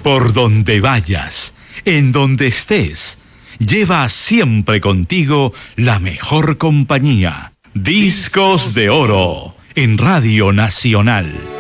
Por donde vayas, en donde estés, lleva siempre contigo la mejor compañía. Discos de Oro en Radio Nacional.